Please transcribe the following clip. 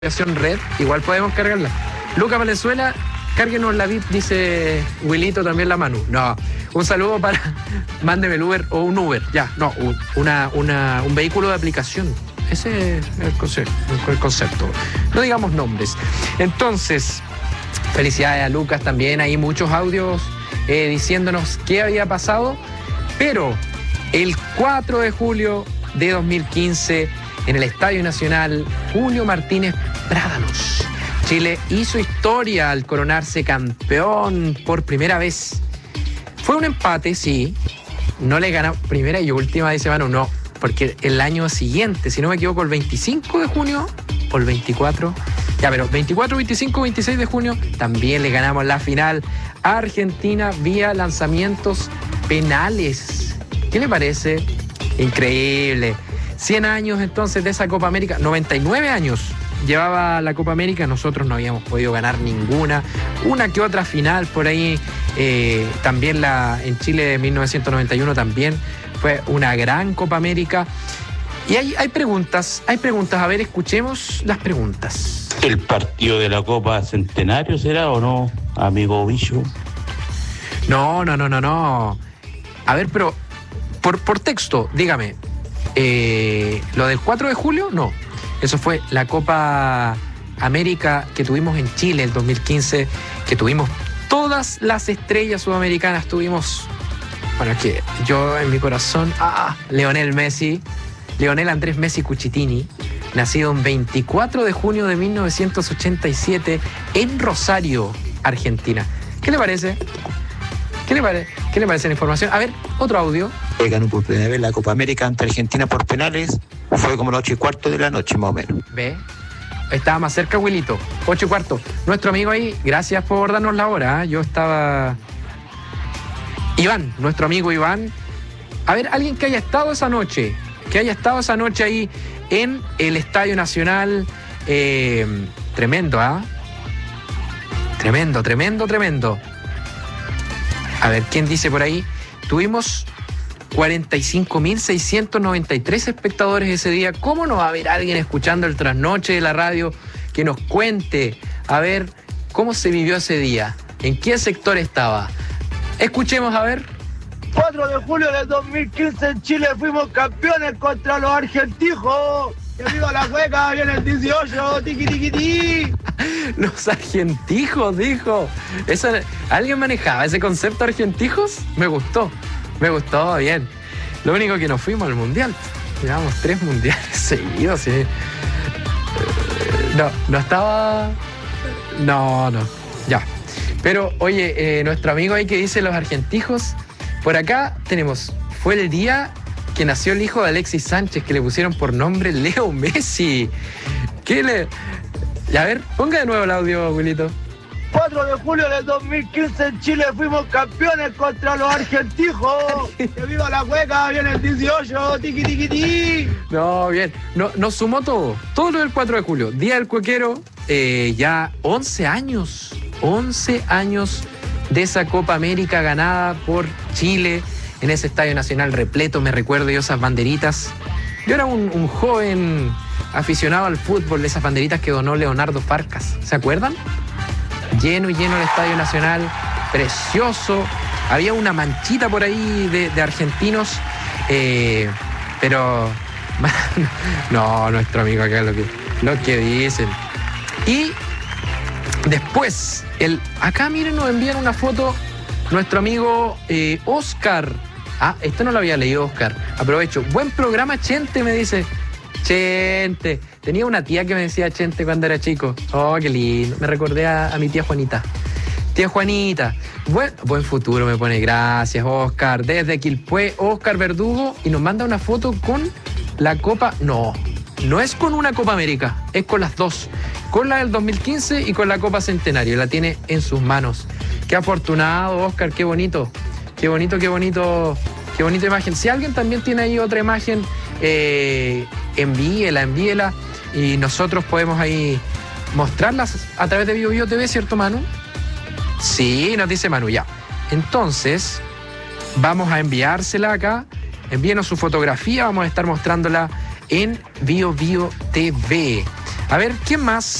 Red, igual podemos cargarla. Lucas Valenzuela, cárguenos la VIP, dice Wilito, también la Manu. No, un saludo para, mándeme el Uber o un Uber, ya, no, un vehículo de aplicación. Ese es el concepto. No digamos nombres. Entonces, felicidades a Lucas también, hay muchos audios diciéndonos qué había pasado, pero el 4 de julio de 2015, en el Estadio Nacional Julio Martínez Prádanos, Chile hizo historia al coronarse campeón por primera vez. Fue un empate, sí. No le ganó primera y última, dice Manu, no. Porque el año siguiente, si no me equivoco, el 25 de junio o el 24, ya, pero 24, 25, 26 de junio, también le ganamos la final a Argentina vía lanzamientos penales. ¿Qué le parece? Increíble. 100 años entonces de esa Copa América, 99 años llevaba la Copa América, nosotros no habíamos podido ganar ninguna, una que otra final por ahí, también en Chile de 1991 también fue una gran Copa América. Y hay preguntas, a ver, escuchemos las preguntas. ¿El partido de la Copa Centenario será o no, amigo Bicho? No. A ver, pero por texto, dígame. Lo del 4 de julio, no. Eso fue la Copa América que tuvimos en Chile el 2015, que tuvimos todas las estrellas sudamericanas. Tuvimos, bueno, que yo en mi corazón, Lionel Andrés Messi Cuchitini, nacido el 24 de junio de 1987 en Rosario, Argentina. ¿Qué le parece? ¿Qué le parece la información? A ver, otro audio. Ganó por primera vez la Copa América ante Argentina por penales. Fue como las 8:15 de la noche, más o menos. ¿Ve? Estaba más cerca, Wilito. 8:15. Nuestro amigo ahí, gracias por darnos la hora. Yo estaba... Iván, nuestro amigo Iván. A ver, alguien que haya estado esa noche ahí en el Estadio Nacional. Tremendo, ¿ah? Tremendo. A ver, ¿quién dice por ahí? Tuvimos 45.693 espectadores ese día. ¿Cómo no va a haber alguien escuchando el trasnoche de la radio que nos cuente, a ver, cómo se vivió ese día? ¿En qué sector estaba? Escuchemos, a ver. 4 de julio del 2015 en Chile fuimos campeones contra los argentijos. ¡Que viva la cueca! ¡Viene el 18! ¡Tiqui, tiqui, tiqui! Los argentijos, dijo. ¿Alguien manejaba ese concepto, argentijos? Me gustó, bien. Lo único que nos fuimos al mundial. Llevamos 3 mundiales seguidos, sí. No estaba... No, ya. Pero, oye, nuestro amigo ahí que dice los argentijos, por acá tenemos, fue el día que nació el hijo de Alexis Sánchez, que le pusieron por nombre Leo Messi. A ver, ponga de nuevo el audio, Wilito. 4 de julio del 2015 en Chile fuimos campeones contra los argentijos. ¡Que viva la cueca! ¡Viene el 18! ¡Tiqui, tiqui, tiqui! No, bien. Nos sumó todo lo del 4 de julio. Día del Cuequero, ya 11 años de esa Copa América ganada por Chile en ese Estadio Nacional repleto. Me recuerdo yo esas banderitas. Yo era un joven aficionado al fútbol, de esas banderitas que donó Leonardo Farcas. ¿Se acuerdan? Lleno el Estadio Nacional, precioso. Había una manchita por ahí de argentinos, pero no, nuestro amigo acá lo que dicen. Y después, acá miren, nos envían una foto nuestro amigo Oscar. Esto no lo había leído, Oscar. Aprovecho. Buen programa, Chente, me dice. Chente. Tenía una tía que me decía Chente cuando era chico. Oh, qué lindo. Me recordé a mi tía Juanita. Tía Juanita. Buen futuro me pone. Gracias, Oscar. Desde Quilpué, Oscar Verdugo. Y nos manda una foto con la Copa. No es con una Copa América. Es con las dos. Con la del 2015 y con la Copa Centenario. La tiene en sus manos. Qué afortunado, Oscar. Qué bonito. Qué bonita imagen. Si alguien también tiene ahí otra imagen, envíela y nosotros podemos ahí mostrarlas a través de BioBio TV, ¿cierto, Manu? Sí, nos dice Manu, ya. Entonces, vamos a enviársela acá. Envíenos su fotografía, vamos a estar mostrándola en BioBio TV. A ver, ¿quién más?